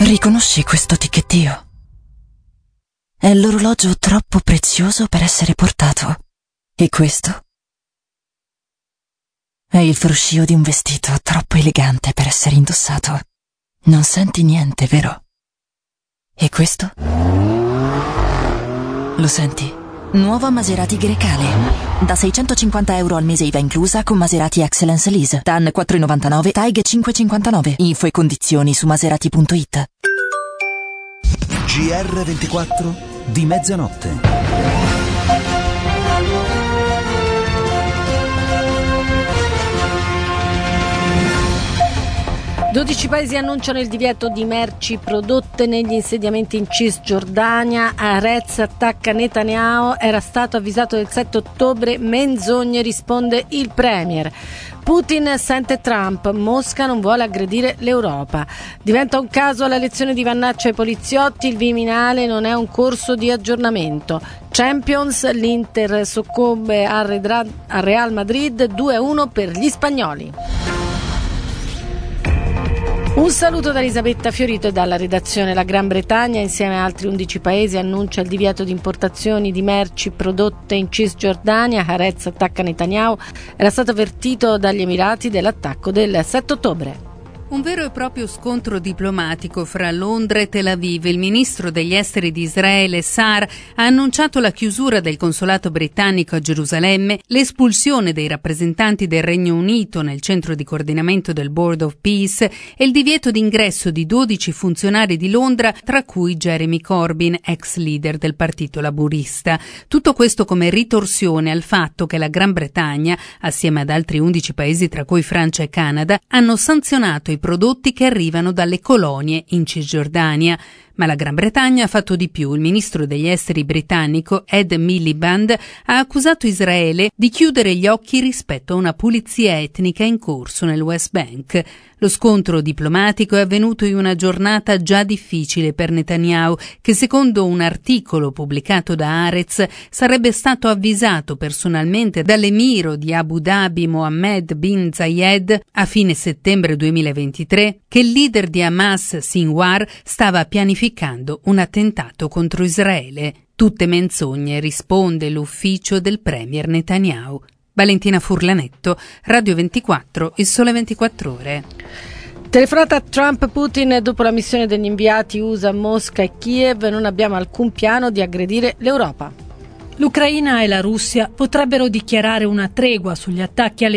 Riconosci questo ticchettio? È l'orologio troppo prezioso per essere portato. E questo? È il fruscio di un vestito troppo elegante per essere indossato. Non senti niente, vero? E questo? Lo senti? Nuova Maserati Grecale. Da €650 al mese IVA inclusa con Maserati Excellence Lease. TAN 4,99, TAIG 5,59. Info e condizioni su maserati.it. GR24 di mezzanotte. 12 paesi annunciano il divieto di merci prodotte negli insediamenti in Cisgiordania. Haaretz attacca Netanyahu, era stato avvisato il 7 ottobre, menzogne, risponde il premier. Putin sente Trump, Mosca non vuole aggredire l'Europa. Diventa un caso la lezione di Vannaccia ai poliziotti, il Viminale non è un corso di aggiornamento. Champions, l'Inter soccombe al Real Madrid, 2-1 per gli spagnoli. Un saluto da Elisabetta Fiorito e dalla redazione. La Gran Bretagna, insieme a altri 11 paesi, annuncia il divieto di importazioni di merci prodotte in Cisgiordania. Haaretz attacca Netanyahu. Era stato avvertito dagli Emirati dell'attacco del 7 ottobre. Un vero e proprio scontro diplomatico fra Londra e Tel Aviv. Il ministro degli esteri di Israele, Saar, ha annunciato la chiusura del consolato britannico a Gerusalemme, l'espulsione dei rappresentanti del Regno Unito nel centro di coordinamento del Board of Peace e il divieto d'ingresso di 12 funzionari di Londra, tra cui Jeremy Corbyn, ex leader del partito laburista. Tutto questo come ritorsione al fatto che la Gran Bretagna, assieme ad altri 11 paesi tra cui Francia e Canada, hanno sanzionato i prodotti che arrivano dalle colonie in Cisgiordania. Ma la Gran Bretagna ha fatto di più. Il ministro degli esteri britannico Ed Miliband ha accusato Israele di chiudere gli occhi rispetto a una pulizia etnica in corso nel West Bank. Lo scontro diplomatico è avvenuto in una giornata già difficile per Netanyahu, che secondo un articolo pubblicato da Haaretz sarebbe stato avvisato personalmente dall'emiro di Abu Dhabi Mohammed bin Zayed a fine settembre 2023 che il leader di Hamas Sinwar stava pianificando un attentato contro Israele. Tutte menzogne, risponde l'ufficio del premier Netanyahu. Valentina Furlanetto, Radio 24, Il Sole 24 Ore. Telefonata a Trump-Putin dopo la missione degli inviati USA a Mosca e Kiev. Non abbiamo alcun piano di aggredire l'Europa. L'Ucraina e la Russia potrebbero dichiarare una tregua sugli attacchi alle